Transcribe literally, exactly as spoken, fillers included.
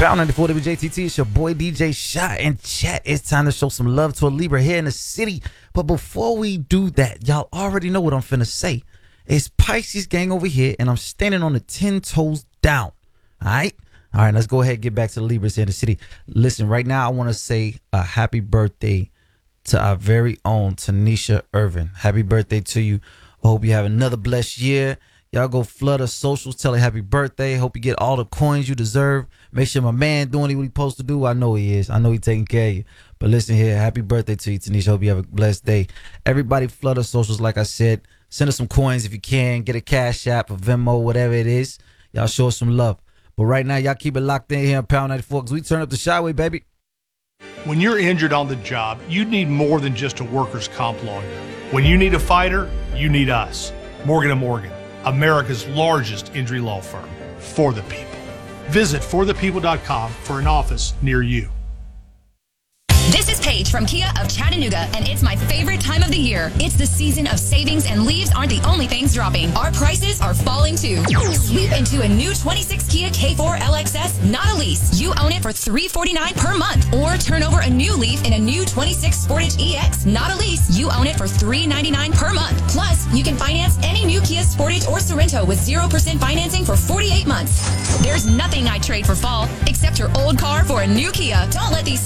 Pound ninety-four W J T T, it's your boy D J Shot and chat. It's time to show some love to a Libra here in the city. But before we do that, y'all already know what I'm finna say. It's Pisces gang over here, and I'm standing on the ten toes down. All right? All right, let's go ahead and get back to the Libras here in the city. Listen, right now I want to say a happy birthday to our very own Tanisha Irvin. Happy birthday to you. I hope you have another blessed year. Y'all go flood her socials, tell her happy birthday. Hope you get all the coins you deserve. Make sure my man doing what he's supposed to do. I know he is. I know he's taking care of you. But listen here, happy birthday to you, Tanisha. Hope you have a blessed day. Everybody flood her socials, like I said. Send her some coins if you can. Get a Cash App, a Venmo, whatever it is. Y'all show us some love. But right now, y'all keep it locked in here on Pound ninety-four because we turn up the Shyway, baby. When you're injured on the job, you need more than just a workers' comp lawyer. When you need a fighter, you need us. Morgan and Morgan, America's largest injury law firm, for the people. Visit for the people dot com for an office near you. This is Paige from Kia of Chattanooga, and it's my favorite time of the year. It's the season of savings, and leaves aren't the only things dropping. Our prices are falling too. Sweep into a new twenty-six Kia K four L X S, not a lease. You own it for three hundred forty-nine dollars per month. Or turn over a new leaf in a new twenty-six Sportage E X, not a lease. You own it for three hundred ninety-nine dollars per month. Plus, you can finance any new Kia Sportage or Sorento with zero percent financing for forty-eight months. There's nothing I'd trade for fall, except your old car for a new Kia. Don't let these